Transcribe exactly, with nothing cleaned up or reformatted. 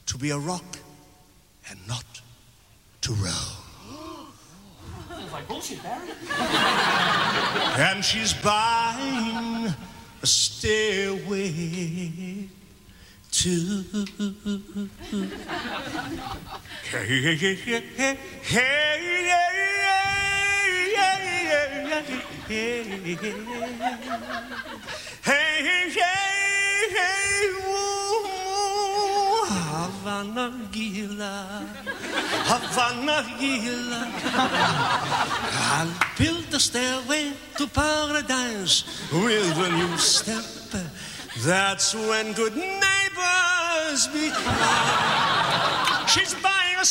to be a rock and not to roll. Sounds like bullshit, Barry. And she's buying a stairway to hey, hey, hey, hey, hey, hey, hey, hey, woo, Havana Gila, Havana Gila. I'll build the stairway to paradise with a new step. That's when good neighbors become. She's